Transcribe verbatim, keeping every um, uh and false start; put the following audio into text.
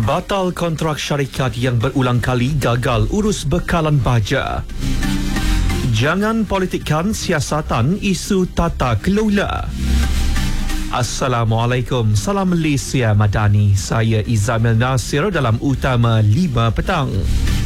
Batal kontrak syarikat yang berulang kali gagal urus bekalan baja. Jangan politikkan siasatan isu tata kelola. Assalamualaikum, salam Malaysia Madani. Saya Izamil Nasir dalam Utama lima petang.